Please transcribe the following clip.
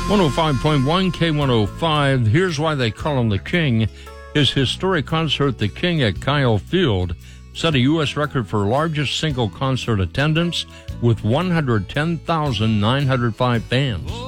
105.1 K105. Here's why they call him the King. His historic concert, The King at Kyle Field, set a U.S. record for largest single concert attendance with 110,905 fans.